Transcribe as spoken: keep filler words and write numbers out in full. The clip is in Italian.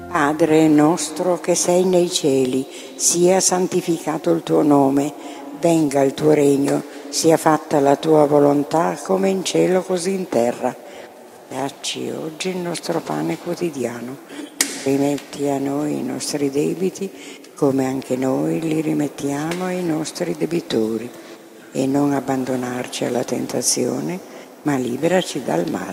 Padre nostro che sei nei cieli, sia santificato il tuo nome, venga il tuo regno, sia fatta la tua volontà come in cielo così in terra. Dacci oggi il nostro pane quotidiano, rimetti a noi i nostri debiti come anche noi li rimettiamo ai nostri debitori, e non abbandonarci alla tentazione, ma liberaci dal male.